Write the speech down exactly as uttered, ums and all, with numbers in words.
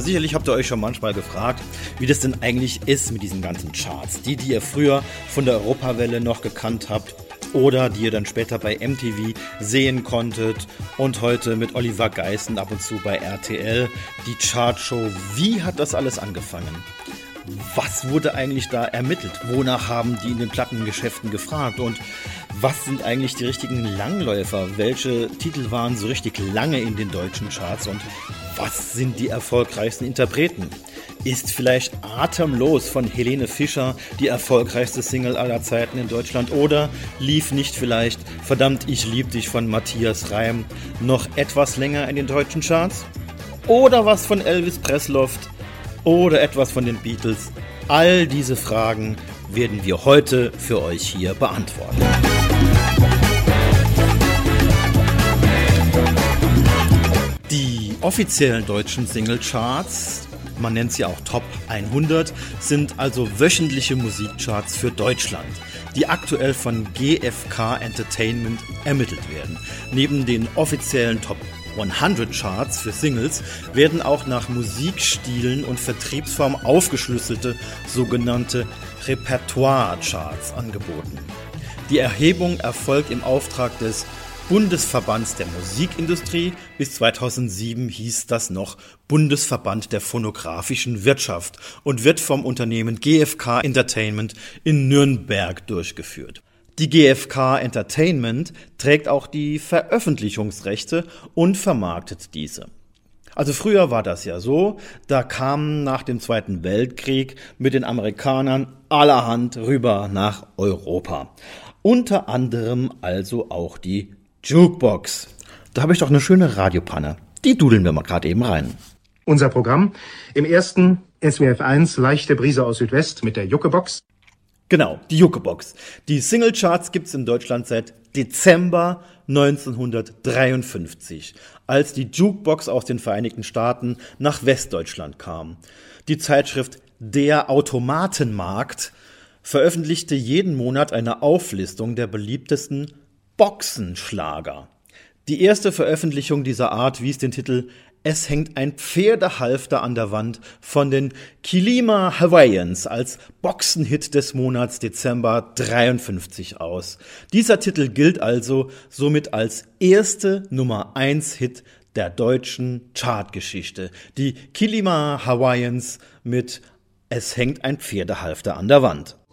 sicherlich habt ihr euch schon manchmal gefragt, wie das denn eigentlich ist mit diesen ganzen Charts. Die, die ihr früher von der Europawelle noch gekannt habt oder die ihr dann später bei M T V sehen konntet und heute mit Oliver Geißen ab und zu bei R T L, die Chartshow. Wie hat das alles angefangen? Was wurde eigentlich da ermittelt? Wonach haben die in den Plattengeschäften gefragt? Und was sind eigentlich die richtigen Langläufer? Welche Titel waren so richtig lange in den deutschen Charts? Und was sind die erfolgreichsten Interpreten? Ist vielleicht Atemlos von Helene Fischer die erfolgreichste Single aller Zeiten in Deutschland? Oder lief nicht vielleicht Verdammt, ich lieb dich von Matthias Reim noch etwas länger in den deutschen Charts? Oder was von Elvis Pressloft? Oder etwas von den Beatles? All diese Fragen werden wir heute für euch hier beantworten. Die offiziellen deutschen Singlecharts, man nennt sie auch Top hundert, sind also wöchentliche Musikcharts für Deutschland, die aktuell von G F K Entertainment ermittelt werden. Neben den offiziellen Top hundert Charts für Singles werden auch nach Musikstilen und Vertriebsform aufgeschlüsselte sogenannte Repertoire-Charts angeboten. Die Erhebung erfolgt im Auftrag des Bundesverbands der Musikindustrie. Bis zweitausendsieben hieß das noch Bundesverband der phonografischen Wirtschaft und wird vom Unternehmen G F K Entertainment in Nürnberg durchgeführt. Die G F K Entertainment trägt auch die Veröffentlichungsrechte und vermarktet diese. Also früher war das ja so, da kamen nach dem Zweiten Weltkrieg mit den Amerikanern allerhand rüber nach Europa. Unter anderem also auch die Jukebox. Da habe ich doch eine schöne Radiopanne. Die dudeln wir mal gerade eben rein. Unser Programm im ersten S W F eins Leichte Brise aus Südwest mit der Jukebox. Genau, die Jukebox. Die Singlecharts gibt's in Deutschland seit Dezember neunzehnhundertdreiundfünfzig, als die Jukebox aus den Vereinigten Staaten nach Westdeutschland kam. Die Zeitschrift Der Automatenmarkt veröffentlichte jeden Monat eine Auflistung der beliebtesten Boxenschlager. Die erste Veröffentlichung dieser Art wies den Titel Es hängt ein Pferdehalfter an der Wand von den Kilima Hawaiians als Boxenhit des Monats Dezember dreiundfünfzig aus. Dieser Titel gilt also somit als erste Nummer eins Hit der deutschen Chartgeschichte. Die Kilima Hawaiians mit Es hängt ein Pferdehalfter an der Wand.